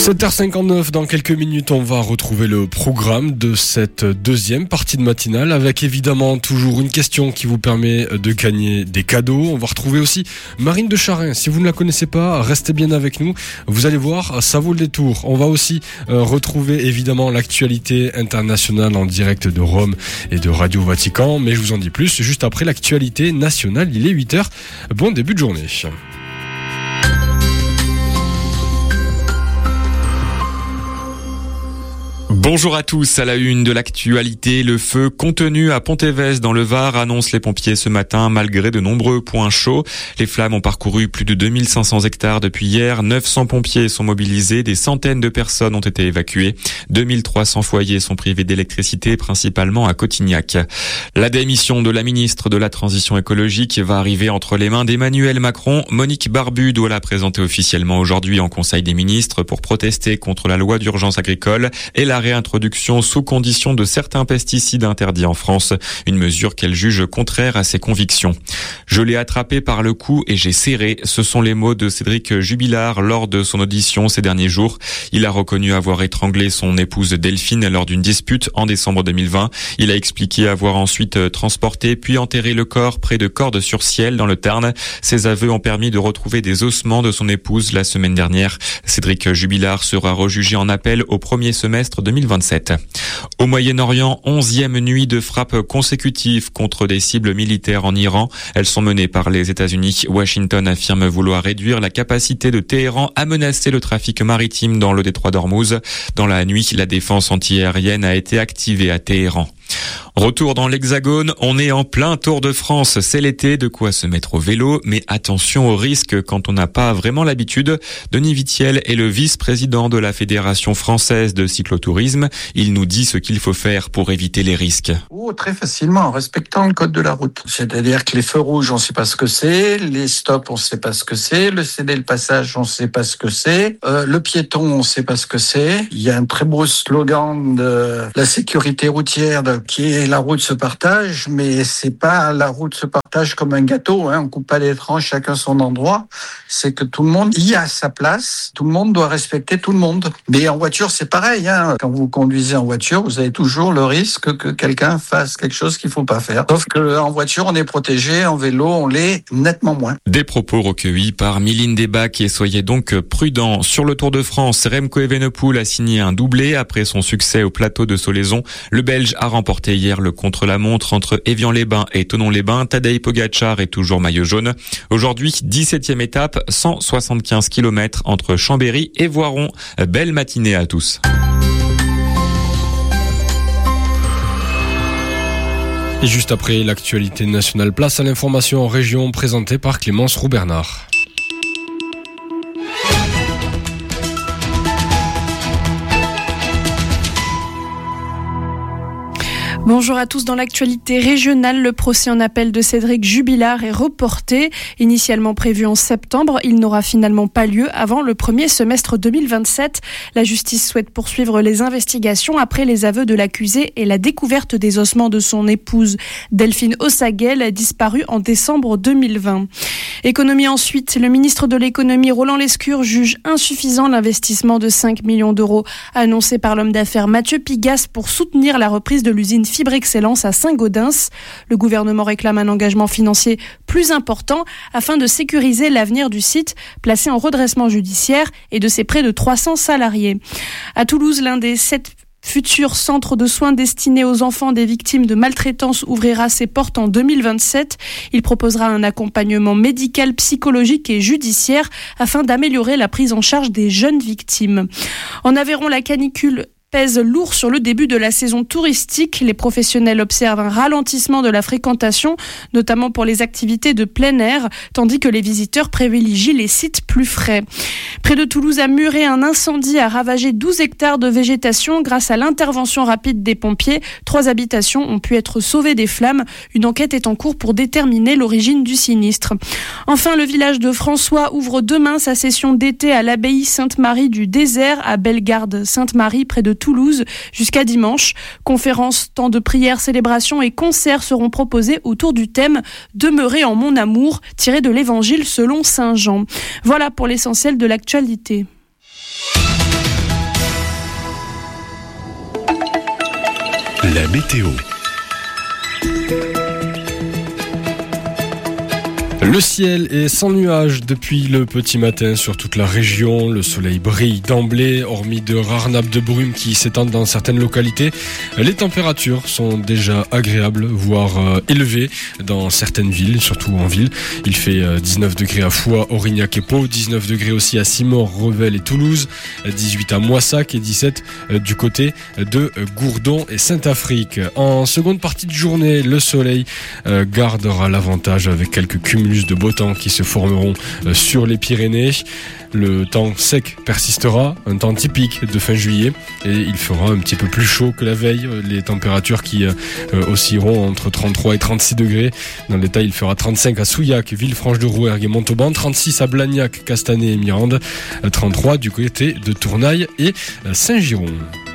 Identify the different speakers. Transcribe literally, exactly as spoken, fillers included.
Speaker 1: sept heures cinquante-neuf, dans quelques minutes, on va retrouver le programme de cette deuxième partie de matinale avec évidemment toujours une question qui vous permet de gagner des cadeaux. On va retrouver aussi Marine de Charin. Si vous ne la connaissez pas, restez bien avec nous. Vous allez voir, ça vaut le détour. On va aussi euh, retrouver évidemment l'actualité internationale en direct de Rome et de Radio Vatican. Mais je vous en dis plus juste après l'actualité nationale. Il est huit heures. Bon début de journée.
Speaker 2: Bonjour à tous, à la une de l'actualité, le feu contenu à Pontévez dans le Var, annoncent les pompiers ce matin malgré de nombreux points chauds. Les flammes ont parcouru plus de deux mille cinq cents hectares depuis hier, neuf cents pompiers sont mobilisés, des centaines de personnes ont été évacuées, deux mille trois cents foyers sont privés d'électricité, principalement à Cotignac. La démission de la ministre de la Transition écologique va arriver entre les mains d'Emmanuel Macron. Monique Barbu doit la présenter officiellement aujourd'hui en Conseil des ministres pour protester contre la loi d'urgence agricole et la réintroduction sous condition de certains pesticides interdits en France, une mesure qu'elle juge contraire à ses convictions. Je l'ai attrapé par le cou et j'ai serré, ce sont les mots de Cédric Jubilard lors de son audition ces derniers jours. Il a reconnu avoir étranglé son épouse Delphine lors d'une dispute en décembre deux mille vingt. Il a expliqué avoir ensuite transporté puis enterré le corps près de Cordes-sur-Ciel dans le Tarn. Ses aveux ont permis de retrouver des ossements de son épouse la semaine dernière. Cédric Jubilard sera rejugé en appel au premier semestre deux mille vingt-sept. Au Moyen-Orient, onzième nuit de frappes consécutives contre des cibles militaires en Iran. Elles sont menées par les États-Unis. Washington affirme vouloir réduire la capacité de Téhéran à menacer le trafic maritime dans le détroit d'Ormuz. Dans la nuit, la défense antiaérienne a été activée à Téhéran. Retour dans l'Hexagone, on est en plein Tour de France, c'est l'été, de quoi se mettre au vélo, mais attention aux risques quand on n'a pas vraiment l'habitude. Denis Vitiel est le vice-président de la Fédération française de cyclotourisme. Il nous dit ce qu'il faut faire pour éviter les risques.
Speaker 3: Oh, très facilement, en respectant le code de la route. C'est-à-dire que les feux rouges, on ne sait pas ce que c'est, les stops, on ne sait pas ce que c'est, le céder le passage, on ne sait pas ce que c'est, euh, le piéton, on ne sait pas ce que c'est. Il y a un très beau slogan de la sécurité routière de, qui est la route se partage, mais c'est pas la route se partage comme un gâteau, hein. On coupe pas les tranches, chacun son endroit. C'est que tout le monde y a sa place. Tout le monde doit respecter tout le monde. Mais en voiture, c'est pareil, hein. Quand vous conduisez en voiture, vous avez toujours le risque que quelqu'un fasse quelque chose qu'il faut pas faire. Sauf que en voiture, on est protégé. En vélo, on l'est nettement moins.
Speaker 2: Des propos recueillis par Mylène Debac et soyez donc prudents. Sur le Tour de France, Remco Evenepoel a signé un doublé après son succès au plateau de Solaizon. Le Belge a remporté hier le contre-la-montre entre Évian-les-Bains et Thonon-les-Bains. Tadej Pogačar est toujours maillot jaune. Aujourd'hui, dix-septième étape, cent soixante-quinze kilomètres entre Chambéry et Voiron. Belle matinée à tous.
Speaker 1: Et juste après l'actualité nationale, place à l'information en région présentée par Clémence Roux-Bernard.
Speaker 4: Bonjour à tous. Dans l'actualité régionale, le procès en appel de Cédric Jubilard est reporté. Initialement prévu en septembre, il n'aura finalement pas lieu avant le premier semestre deux mille vingt-sept. La justice souhaite poursuivre les investigations après les aveux de l'accusé et la découverte des ossements de son épouse Delphine Ossaguel, disparue en décembre deux mille vingt. Économie ensuite, le ministre de l'économie Roland Lescure juge insuffisant l'investissement de cinq millions d'euros annoncé par l'homme d'affaires Mathieu Pigasse pour soutenir la reprise de l'usine Fibre Excellence à Saint-Gaudens. Le gouvernement réclame un engagement financier plus important afin de sécuriser l'avenir du site placé en redressement judiciaire et de ses près de trois cents salariés. À Toulouse, l'un des sept futur centre de soins destiné aux enfants des victimes de maltraitance ouvrira ses portes en deux mille vingt-sept. Il proposera un accompagnement médical, psychologique et judiciaire afin d'améliorer la prise en charge des jeunes victimes. En Aveyron, la canicule pèse lourd sur le début de la saison touristique. Les professionnels observent un ralentissement de la fréquentation, notamment pour les activités de plein air, tandis que les visiteurs privilégient les sites plus frais. Près de Toulouse, à Muret, un incendie a ravagé douze hectares de végétation. Grâce à l'intervention rapide des pompiers, trois habitations ont pu être sauvées des flammes. Une enquête est en cours pour déterminer l'origine du sinistre. Enfin, le village de François ouvre demain sa session d'été à l'abbaye Sainte-Marie du Désert à Bellegarde-Sainte-Marie, près de Toulouse, jusqu'à dimanche. Conférences, temps de prière, célébrations et concerts seront proposés autour du thème « Demeurer en mon amour » tiré de l'évangile selon saint Jean. Voilà pour l'essentiel de l'actualité.
Speaker 5: La météo.
Speaker 1: Le ciel est sans nuages depuis le petit matin sur toute la région. Le soleil brille d'emblée, hormis de rares nappes de brume qui s'étendent dans certaines localités. Les températures sont déjà agréables, voire euh, élevées dans certaines villes, surtout en ville. Il fait euh, dix-neuf degrés à Foix, Aurignac et Pau, dix-neuf degrés aussi à Simort, Revel et Toulouse, dix-huit à Moissac et dix-sept euh, du côté de euh, Gourdon et Saint-Affrique. En seconde partie de journée, le soleil euh, gardera l'avantage avec quelques cumulus de beau temps qui se formeront sur les Pyrénées. Le temps sec persistera, un temps typique de fin juillet, et il fera un petit peu plus chaud que la veille. Les températures qui euh, oscilleront entre trente-trois et trente-six degrés. Dans le détail, il fera trente-cinq à Souillac, Villefranche-de-Rouergue et Montauban, trente-six à Blagnac, Castanet et Mirande, trente-trois du côté de Tournaille et Saint-Giron.